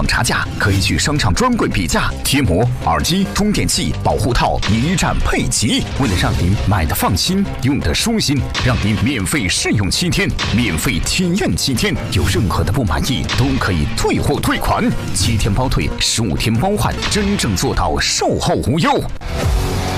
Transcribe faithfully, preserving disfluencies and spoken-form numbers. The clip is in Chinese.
差价，可以去商场专柜比价。贴膜、耳机、充电器、保护套一站配齐，为了让您买的放心，用的舒心，让您免费试用七天，免费体验七天，有任何的不满意都可以退货退款，七天包退，十五天包换，真正做到售后无忧。